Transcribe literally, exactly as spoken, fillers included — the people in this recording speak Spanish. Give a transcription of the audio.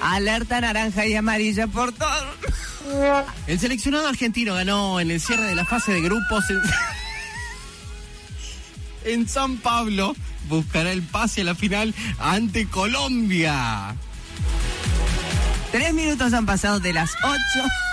Alerta naranja y amarilla por todo. El seleccionado argentino ganó en el cierre de la fase de grupos en, en San Pablo. Buscará el pase a la final ante Colombia. Tres minutos han pasado de las ocho.